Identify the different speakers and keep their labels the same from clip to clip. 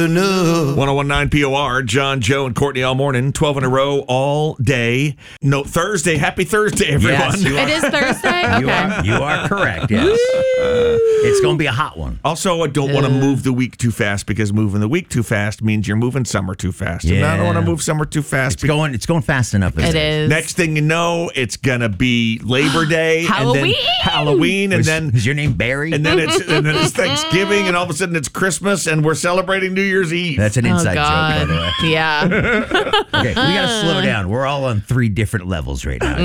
Speaker 1: enough.
Speaker 2: 1019 POR, John, Joe, and Courtney all morning, 12 in a row, all day. No, Thursday. Happy Thursday, everyone.
Speaker 3: Yes,
Speaker 4: It is Thursday? Okay.
Speaker 3: You are correct, yes. It's going to be a hot one.
Speaker 2: Also, I don't want to move the week too fast because moving the week too fast means you're moving summer too fast. And I don't want to move summer too fast.
Speaker 3: It's going fast enough.
Speaker 4: It is.
Speaker 2: Next thing you know, it's going to be Labor Day.
Speaker 4: Halloween.
Speaker 2: And then Halloween. And then
Speaker 3: is your name Barry?
Speaker 2: And then it's Thanksgiving, and all of a sudden it's Christmas, and we're celebrating New Year's Eve.
Speaker 3: That's an inside joke, by the way.
Speaker 4: Yeah.
Speaker 3: Okay, we got to slow down. We're all on 3 different levels right now.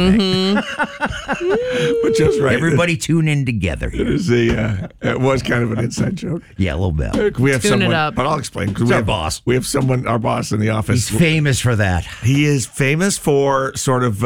Speaker 2: But just right.
Speaker 3: Everybody tune in together here.
Speaker 2: It was kind of an inside joke.
Speaker 3: Yeah, a little bit.
Speaker 2: We have
Speaker 4: Tune it
Speaker 2: someone,
Speaker 4: up.
Speaker 2: but I'll explain.
Speaker 3: It's our boss.
Speaker 2: We have someone, our boss in the office.
Speaker 3: He's famous for that.
Speaker 2: He is famous for sort of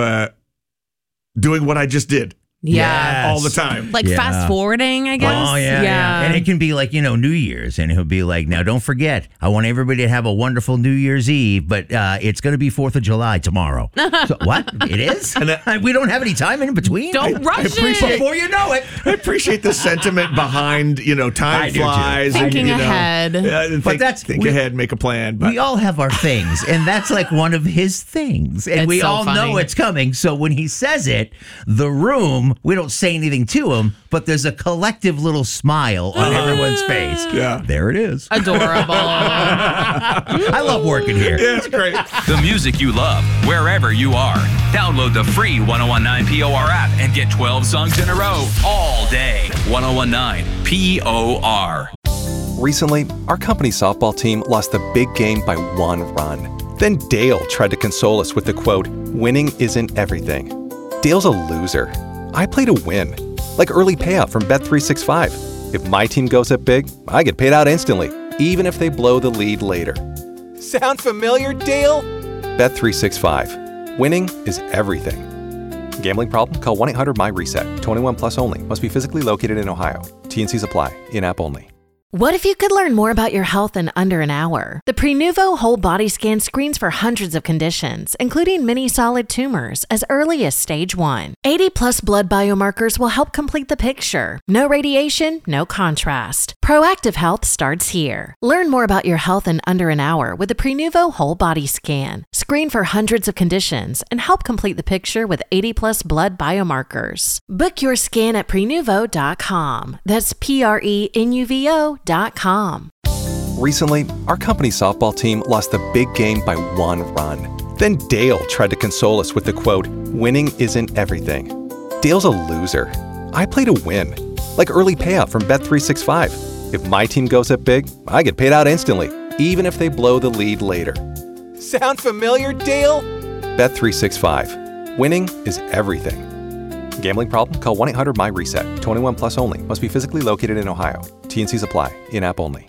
Speaker 2: doing what I just did.
Speaker 4: Yeah.
Speaker 2: All the time.
Speaker 4: Like fast forwarding, I guess.
Speaker 3: Oh, yeah. And it can be like, New Year's. And he'll be like, now don't forget, I want everybody to have a wonderful New Year's Eve, but it's going to be 4th of July tomorrow. So, what? It is? And we don't have any time in between?
Speaker 4: Don't rush it.
Speaker 3: Before you know it.
Speaker 2: I appreciate the sentiment behind, time flies.
Speaker 4: Thinking ahead.
Speaker 2: Think ahead, make a plan. But
Speaker 3: we all have our things, and that's like one of his things. And we all know it's coming. So when he says it, the room, we don't say anything to him, but there's a collective little smile on everyone's face.
Speaker 2: Yeah.
Speaker 3: There it is.
Speaker 4: Adorable.
Speaker 3: I love working here.
Speaker 2: Yeah, it's great.
Speaker 5: The music you love, wherever you are. Download the free 1019 POR app and get 12 songs in a row all day. 1019 POR.
Speaker 6: Recently, our company softball team lost the big game by 1 run. Then Dale tried to console us with the quote, "Winning isn't everything." Dale's a loser. I play to win, like early payout from Bet365. If my team goes up big, I get paid out instantly, even if they blow the lead later. Sound familiar, Dale? Bet365. Winning is everything. Gambling problem? Call 1-800-MY-RESET. 21 plus only. Must be physically located in Ohio. T&Cs apply. In-app only.
Speaker 7: What if you could learn more about your health in under an hour? The Prenuvo Whole Body Scan screens for hundreds of conditions, including many solid tumors, as early as stage 1. 80-plus blood biomarkers will help complete the picture. No radiation, no contrast. Proactive health starts here. Learn more about your health in under an hour with the Prenuvo Whole Body Scan. Screen for hundreds of conditions and help complete the picture with 80-plus blood biomarkers. Book your scan at Prenuvo.com. That's Prenuvo.com.
Speaker 6: Recently, our company softball team lost the big game by 1 run. Then Dale tried to console us with the quote, "Winning isn't everything." Dale's a loser. I play to win, like early payout from Bet365. If my team goes up big, I get paid out instantly, even if they blow the lead later. Sound familiar, Dale? Bet365. Winning is everything. Gambling problem? Call 1-800-MY-RESET. 21 plus only. Must be physically located in Ohio. T&Cs apply. In-app only.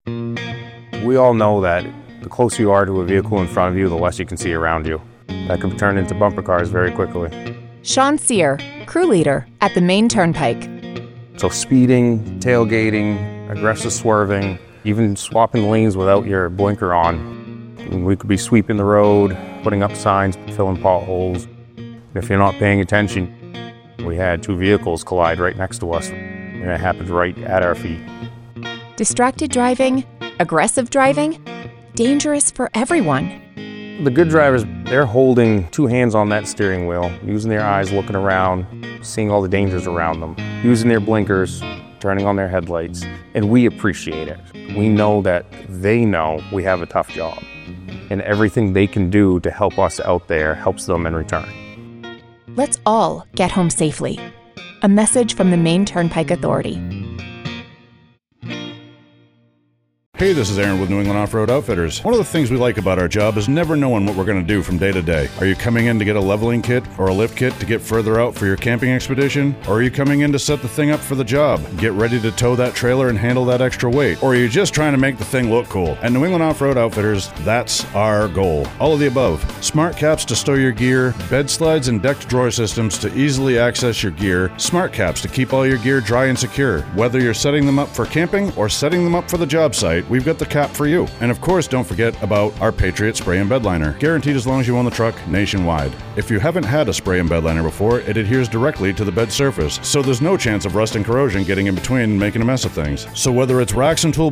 Speaker 8: We all know that the closer you are to a vehicle in front of you, the less you can see around you. That can turn into bumper cars very quickly.
Speaker 9: Sean Sear, crew leader at the Maine Turnpike.
Speaker 8: So speeding, tailgating, aggressive swerving, even swapping lanes without your blinker on. We could be sweeping the road, putting up signs, filling potholes. If you're not paying attention, we had 2 vehicles collide right next to us, and it happened right at our feet.
Speaker 9: Distracted driving, aggressive driving, dangerous for everyone.
Speaker 8: The good drivers, they're holding 2 hands on that steering wheel, using their eyes, looking around, seeing all the dangers around them, using their blinkers, turning on their headlights, and we appreciate it. We know that they know we have a tough job, and everything they can do to help us out there helps them in return.
Speaker 9: Let's all get home safely. A message from the Maine Turnpike Authority.
Speaker 10: Hey, this is Aaron with New England Off-Road Outfitters. One of the things we like about our job is never knowing what we're going to do from day to day. Are you coming in to get a leveling kit or a lift kit to get further out for your camping expedition? Or are you coming in to set the thing up for the job? Get ready to tow that trailer and handle that extra weight? Or are you just trying to make the thing look cool? At New England Off-Road Outfitters, that's our goal. All of the above. Smart caps to stow your gear, bed slides and decked drawer systems to easily access your gear, smart caps to keep all your gear dry and secure. Whether you're setting them up for camping or setting them up for the job site, we've got the cap for you. And of course, don't forget about our Patriot Spray and Bed Liner. Guaranteed as long as you own the truck nationwide. If you haven't had a spray and bed liner before, it adheres directly to the bed surface, so there's no chance of rust and corrosion getting in between and making a mess of things. So whether it's racks and tool